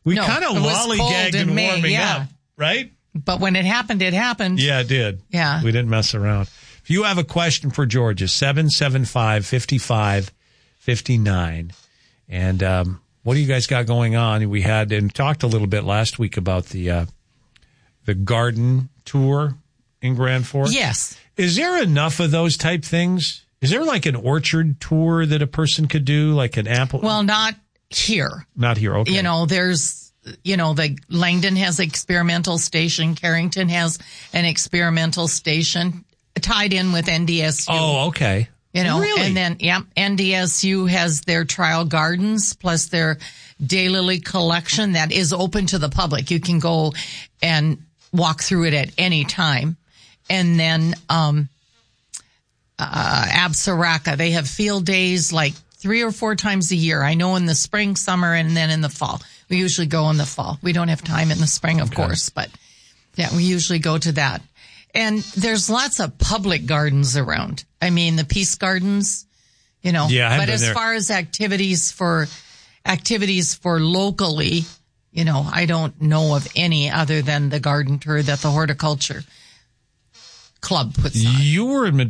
We kind of lollygagged and warming up, right? But when it happened, it happened. Yeah, it did. Yeah. We didn't mess around. If you have a question for Georgia, 775-5559. And what do you guys got going on? We had and talked a little bit last week about the garden tour in Grand Forks. Yes. Is there enough of those type things? Is there like an orchard tour that a person could do, like an apple? Well, not here. Not here, okay. There's, the Langdon has an experimental station. Carrington has an experimental station tied in with NDSU. Oh, okay. Really? And then, NDSU has their trial gardens plus their daylily collection that is open to the public. You can go and walk through it at any time. And then, Absaraka, they have field days like 3 or 4 times a year. I know in the spring, summer, and then in the fall. We usually go in the fall. We don't have time in the spring, of course, but yeah, we usually go to that. And there's lots of public gardens around. I mean, the Peace Gardens, Yeah, but as far as activities for locally, I don't know of any other than the garden tour that the Horticulture Club puts on. You were in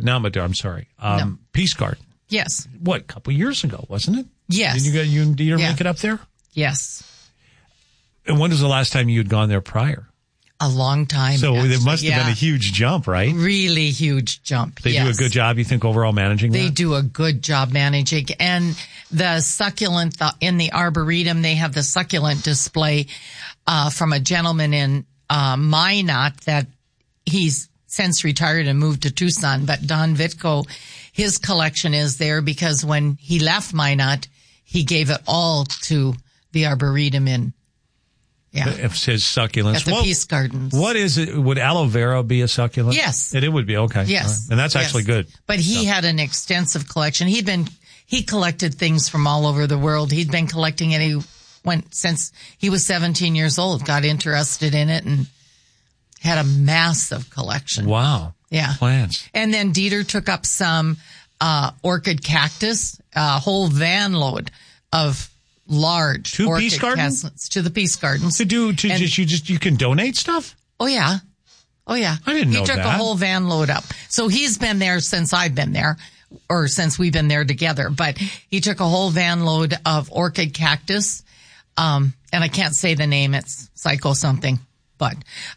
Peace Garden. Yes. What, a couple years ago, wasn't it? Yes. Did you and Dieter make it up there? Yes. And when was the last time you had gone there prior? A long time. So it must have been a huge jump, right? Really huge jump. They do a good job, you think, overall managing that? They do a good job managing. And the succulent, in the Arboretum, they have the succulent display from a gentleman in Minot that he's since retired and moved to Tucson. But Don Vitko, his collection is there because when he left Minot, he gave it all to the Arboretum in It's his succulents. At the Peace Gardens. What is it? Would aloe vera be a succulent? Yes. It would be, okay. Yes. Right. And that's actually good. But he had an extensive collection. He collected things from all over the world. He'd been collecting it since he was 17 years old, got interested in it and had a massive collection. Wow. Yeah. Plants. And then Dieter took up some orchid cactus, a whole van load of large to orchid Peace Gardens? to the Peace Gardens. You can donate stuff? Oh yeah. I didn't know that. He took a whole van load up. So he's been there since I've been there, or since we've been there together, but he took a whole van load of orchid cactus. And I can't say the name, it's Psycho something, but,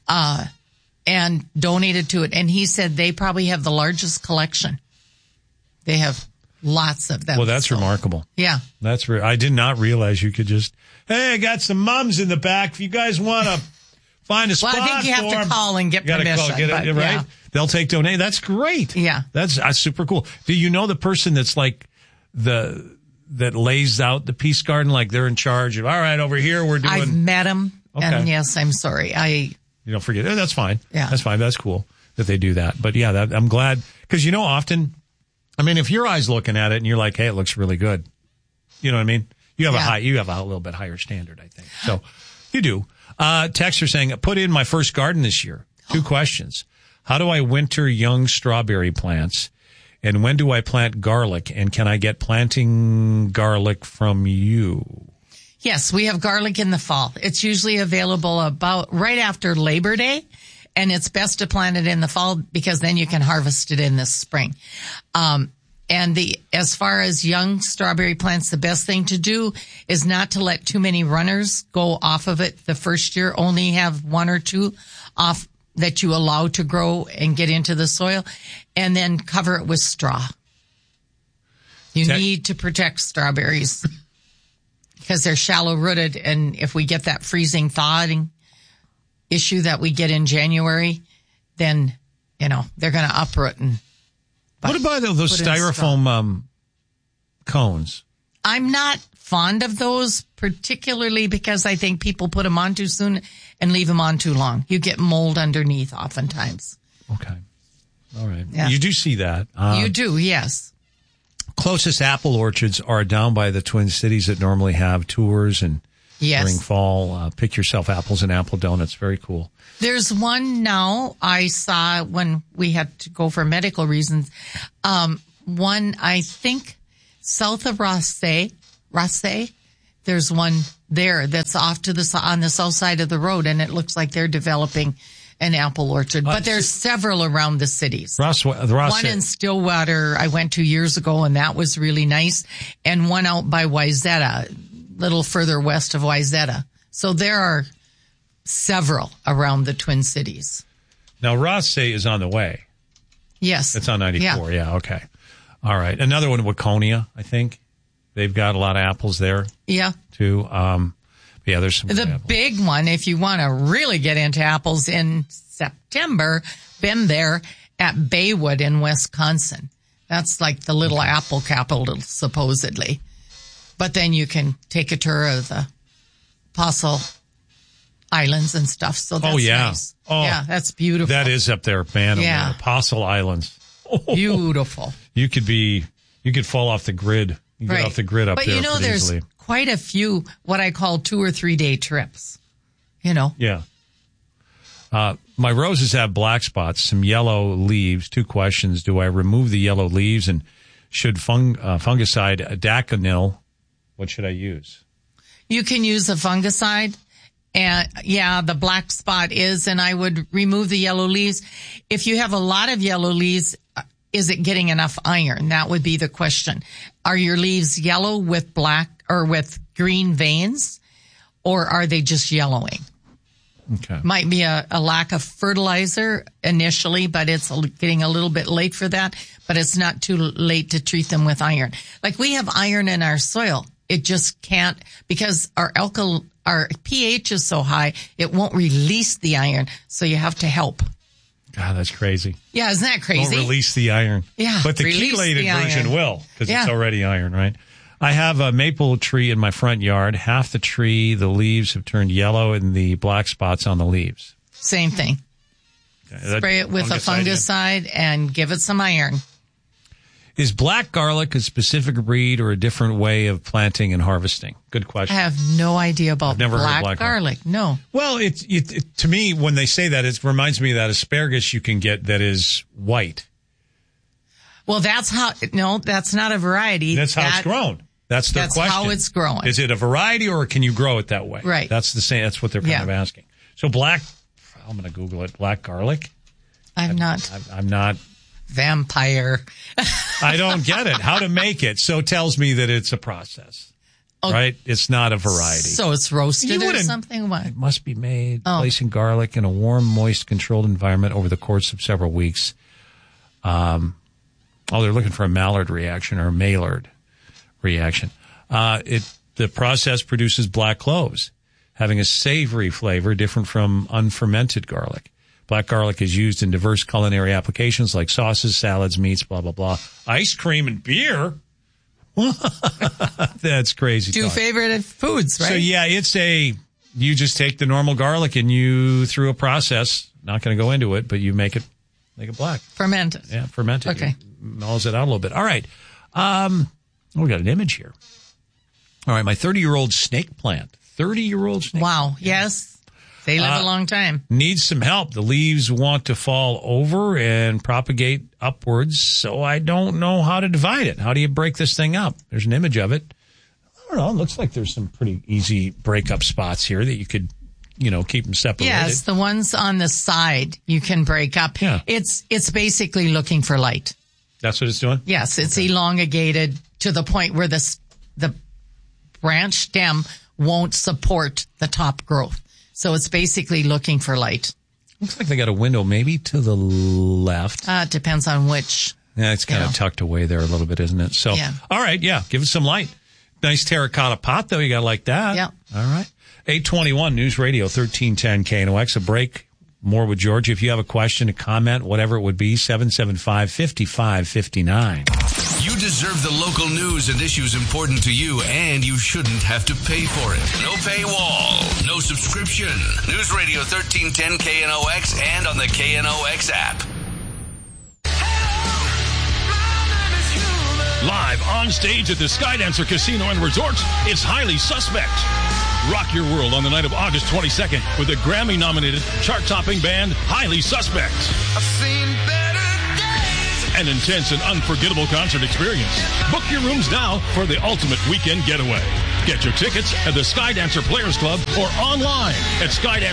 and donated to it. And he said they probably have the largest collection. They have lots of them. Well, that's remarkable. Yeah. I did not realize you could hey, I got some mums in the back. If you guys want to find a spot for them. Well, I think you have to call and get permission. Right? Yeah. They'll take donate. That's great. Yeah. That's super cool. Do you know the person that's like that lays out the Peace Garden? Like they're in charge of, all right, over here we're doing. I've met him. Okay. And yes, I'm sorry. You don't forget. That's fine. Yeah. That's fine. That's cool that they do that. But yeah, I'm glad because often, I mean, if your eye's looking at it and you're like, hey, it looks really good. You know what I mean? You have a little bit higher standard, I think. So you do. Texter saying, put in my first garden this year. 2 questions. How do I winter young strawberry plants? And when do I plant garlic? And can I get planting garlic from you? Yes, we have garlic in the fall. It's usually available about right after Labor Day. And it's best to plant it in the fall because then you can harvest it in the spring. As far as young strawberry plants, the best thing to do is not to let too many runners go off of it the first year. Only have 1 or 2 off that you allow to grow and get into the soil, and then cover it with straw. You need to protect strawberries because they're shallow rooted, and if we get that freezing thawing issue that we get in January, then, they're going to uproot. What about those styrofoam cones? I'm not fond of those, particularly because I think people put them on too soon and leave them on too long. You get mold underneath oftentimes. Okay. All right. Yeah. You do see that. You do, yes. Closest apple orchards are down by the Twin Cities that normally have tours and during fall, pick yourself apples and apple donuts. Very cool. There's one now I saw when we had to go for medical reasons. One, I think, south of Rosse, There's one there that's off to on the south side of the road, and it looks like they're developing an apple orchard. But there's several around the cities. One in Stillwater I went to years ago, and that was really nice. And one out by Wayzata, a little further west of Wayzata. So there are several around the Twin Cities. Now, Rosse is on the way. Yes. It's on 94. Yeah, okay. All right. Another one, Waconia, I think. They've got a lot of apples there. Yeah. Too. Yeah, there's some. The big one, if you want to really get into apples in September, been there at Baywood in Wisconsin. That's like the little apple capital, supposedly. But then you can take a tour of the Apostle Islands and stuff. So that's nice. Oh, yeah, that's beautiful. That is up there, man. Yeah. Apostle Islands. Oh, beautiful. You could fall off the grid. You get off the grid up there. But you know, there's quite a few what I call 2 or 3 day trips. You know. Yeah. My roses have black spots, some yellow leaves. 2 questions. Do I remove the yellow leaves, and should fungicide daconil, what should I use? You can use a fungicide. And yeah, the black spot is, and I would remove the yellow leaves. If you have a lot of yellow leaves, is it getting enough iron? That would be the question. Are your leaves yellow with black or with green veins, or are they just yellowing? Okay. Might be a lack of fertilizer initially, but it's getting a little bit late for that. But it's not too late to treat them with iron. Like we have iron in our soil. It just can't, because our pH is so high, it won't release the iron. So you have to help. God, that's crazy. Yeah, isn't that crazy? Won't release the iron. Yeah. But the chelated version will, because it's already iron, right? I have a maple tree in my front yard. Half the tree, the leaves have turned yellow and the black spots on the leaves. Same thing. Okay, spray it with a fungicide and give it some iron. Is black garlic a specific breed or a different way of planting and harvesting? Good question. I have no idea about black garlic. No. Well, it to me, when they say that, it reminds me of that asparagus you can get that is white. Well, that's not a variety. That's how it's grown. That's their question. That's how it's growing. Is it a variety, or can you grow it that way? Right. That's what they're kind of asking. So I'm going to Google it. Black garlic. I'm not. Vampire. I don't get it. How to make it. So it tells me that it's a process. Right? It's not a variety. So it's roasted or something? What? It must be made placing garlic in a warm, moist, controlled environment over the course of several weeks. They're looking for a Maillard reaction or a Maillard reaction. The process produces black cloves, having a savory flavor different from unfermented garlic. Black garlic is used in diverse culinary applications like sauces, salads, meats, blah, blah, blah. Ice cream and beer? That's crazy. 2 favorite foods, right? So, yeah, you just take the normal garlic and you, through a process, not going to go into it, but you make it black. Ferment it. Yeah, ferment it. Okay. Mellows it out a little bit. All right. We got an image here. All right, my 30-year-old snake plant. 30-year-old snake plant. Wow, yes. They live a long time. Needs some help. The leaves want to fall over and propagate upwards, so I don't know how to divide it. How do you break this thing up? There's an image of it. I don't know. It looks like there's some pretty easy breakup spots here that you could, keep them separated. Yes, the ones on the side you can break up. Yeah. It's basically looking for light. That's what it's doing? Yes, it's elongated to the point where the branch stem won't support the top growth. So it's basically looking for light. Looks like they got a window maybe to the left. It depends on which. Yeah, it's kind of tucked away there a little bit, isn't it? So, all right, give it some light. Nice terracotta pot, though. You got to like that. Yeah. All right. 821 News Radio, 1310 KNOX. A break. More with George. If you have a question, a comment, whatever it would be, 775-5559. You deserve the local news and issues important to you, and you shouldn't have to pay for it. No paywall, no subscription. News Radio 1310 KNOX and on the KNOX app. Live on stage at the Skydancer Casino and Resorts, it's Highly Suspect. Rock your world on the night of August 22nd with the Grammy-nominated, chart-topping band Highly Suspect. I've seen better days. An intense and unforgettable concert experience. Book your rooms now for the ultimate weekend getaway. Get your tickets at the Skydancer Players Club or online at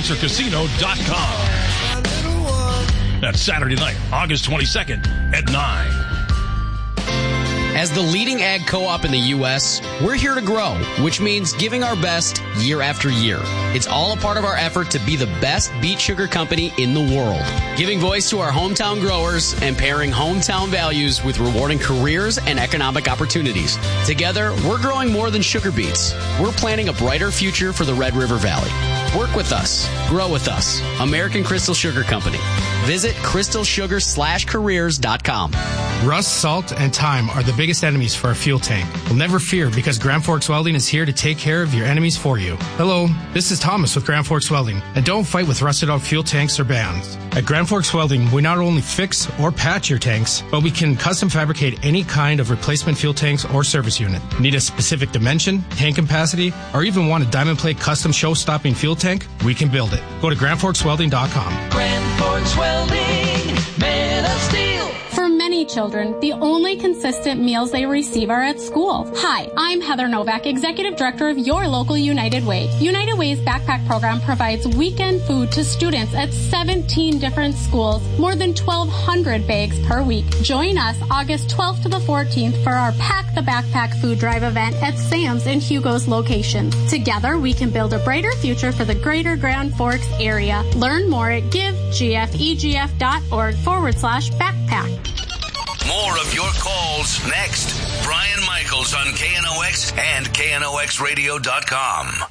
SkydancerCasino.com. That's Saturday night, August 22nd at 9. As the leading ag co-op in the U.S., we're here to grow, which means giving our best year after year. It's all a part of our effort to be the best beet sugar company in the world, giving voice to our hometown growers and pairing hometown values with rewarding careers and economic opportunities. Together, we're growing more than sugar beets. We're planting a brighter future for the Red River Valley. Work with us. Grow with us. American Crystal Sugar Company. Visit crystalsugar/careers.com. Rust, salt, and time are the biggest enemies for a fuel tank. Well, never fear, because Grand Forks Welding is here to take care of your enemies for you. Hello, this is Thomas with Grand Forks Welding, and don't fight with rusted out fuel tanks or bands. At Grand Forks Welding, we not only fix or patch your tanks, but we can custom fabricate any kind of replacement fuel tanks or service unit. Need a specific dimension, tank capacity, or even want a diamond plate custom show-stopping fuel tank? We can build it. Go to GrandForksWelding.com. Grand Forks Welding, men of steel. For many children, the only consistent meals they receive are at school. Hi, I'm Heather Novak, Executive Director of your local United Way. United Way's backpack program provides weekend food to students at 17 different schools, more than 1,200 bags per week. Join us August 12th to the 14th for our Pack the Backpack food drive event at Sam's and Hugo's locations. Together, we can build a brighter future for the greater Grand Forks area. Learn more at givegfegf.org/backpack. More of your calls next. Brian Michaels on KNOX and KNOXradio.com.